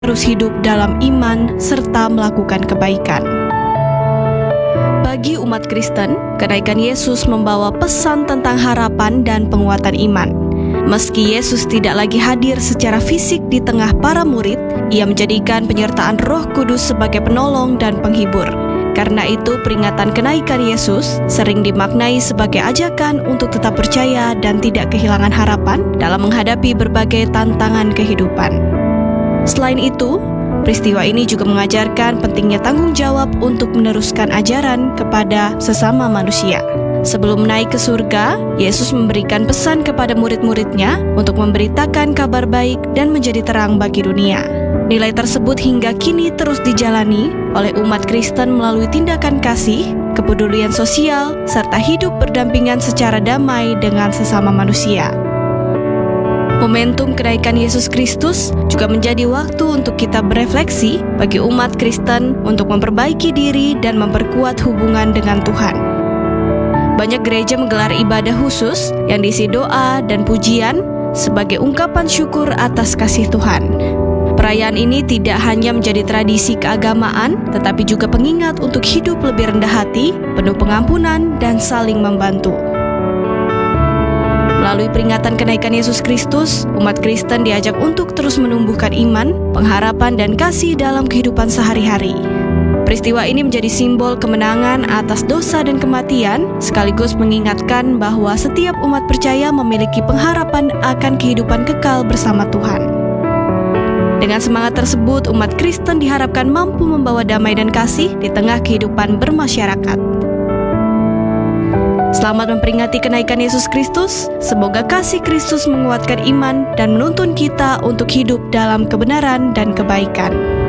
terus hidup dalam iman serta melakukan kebaikan. Bagi umat Kristen, kenaikan Yesus membawa pesan tentang harapan dan penguatan iman. Meski Yesus tidak lagi hadir secara fisik di tengah para murid, Ia menjadikan penyertaan Roh Kudus sebagai penolong dan penghibur. Karena itu, peringatan kenaikan Yesus sering dimaknai sebagai ajakan untuk tetap percaya dan tidak kehilangan harapan dalam menghadapi berbagai tantangan kehidupan. Selain itu, peristiwa ini juga mengajarkan pentingnya tanggung jawab untuk meneruskan ajaran kepada sesama manusia. Sebelum naik ke surga, Yesus memberikan pesan kepada murid-muridnya untuk memberitakan kabar baik dan menjadi terang bagi dunia. Nilai tersebut hingga kini terus dijalani oleh umat Kristen melalui tindakan kasih, kepedulian sosial, serta hidup berdampingan secara damai dengan sesama manusia. Momentum kenaikan Yesus Kristus juga menjadi waktu untuk kita berefleksi bagi umat Kristen untuk memperbaiki diri dan memperkuat hubungan dengan Tuhan. Banyak gereja menggelar ibadah khusus yang diisi doa dan pujian sebagai ungkapan syukur atas kasih Tuhan. Perayaan ini tidak hanya menjadi tradisi keagamaan, tetapi juga pengingat untuk hidup lebih rendah hati, penuh pengampunan, dan saling membantu. Melalui peringatan kenaikan Yesus Kristus, umat Kristen diajak untuk terus menumbuhkan iman, pengharapan, dan kasih dalam kehidupan sehari-hari. Peristiwa ini menjadi simbol kemenangan atas dosa dan kematian, sekaligus mengingatkan bahwa setiap umat percaya memiliki pengharapan akan kehidupan kekal bersama Tuhan. Dengan semangat tersebut, umat Kristen diharapkan mampu membawa damai dan kasih di tengah kehidupan bermasyarakat. Selamat memperingati kenaikan Yesus Kristus. Semoga kasih Kristus menguatkan iman dan menuntun kita untuk hidup dalam kebenaran dan kebaikan.